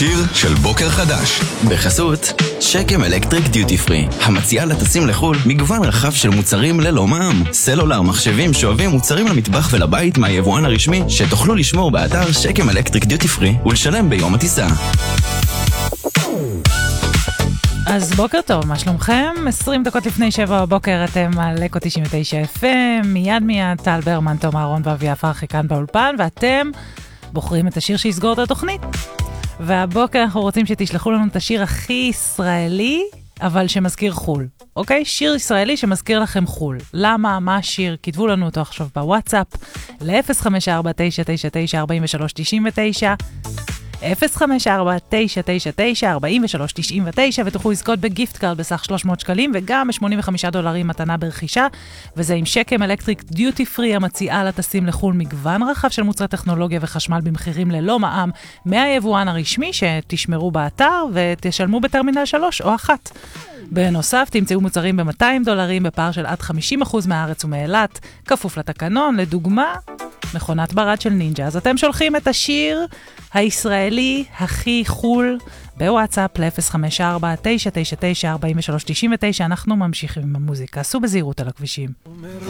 השיר של בוקר חדש. בחסות שקם אלקטריק דיוטי פרי, המציעה לטסים לחול מגוון רחב של מוצרים ללא מע"מ. סלולר, מחשבים, שואבים, מוצרים למטבח ולבית מהיבואן הרשמי, שתוכלו לשמור באתר שקם אלקטריק דיוטי פרי ולשלם ביום הטיסה. אז בוקר טוב, מה שלומכם? 20 דקות לפני 7 בבוקר אתם על אקו 99 FM, מיד טל ברמן, תום אהרון ואביה פרחי כאן באולפן, ואתם בוחרים את השיר שיסגור את התוכנית. והבוקר אנחנו רוצים שתשלחו לנו את השיר הכי ישראלי, אבל שמזכיר חול. אוקיי? שיר ישראלי שמזכיר לכם חול. למה? מה השיר? כתבו לנו אותו עכשיו בוואטסאפ, ל-054-999-4399, 054-999-4399, ותוכלו לזכות בגיפט קארד בסך 300 שקלים, וגם $85 מתנה ברכישה, וזה עם שקם אלקטריק דיוטי פרי, המציעה לטסים לחול מגוון רחב של מוצרי טכנולוגיה וחשמל במחירים ללא מע"מ, מהיבואן הרשמי שתשמרו באתר, ותשלמו בטרמינל 3 או 1. בנוסף, תמצאו מוצרים ב$200 בפער של עד 50% מהארץ ומאילת, כפוף לתקנון, לדוגמה, מכונת ברד של נינג'ה. אז אתם שולחים את השיר הישראלי הכי חול בוואטסאפ ל-054-999-4399. אנחנו ממשיכים עם המוזיקה. עשו בזהירות על הכבישים.